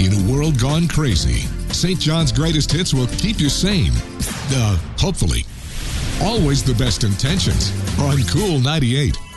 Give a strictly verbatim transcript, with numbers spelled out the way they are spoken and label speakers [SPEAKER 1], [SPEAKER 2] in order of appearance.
[SPEAKER 1] in a world gone crazy, Saint John's greatest hits will keep you sane. Uh, hopefully. Always the best intentions on Cool ninety-eight.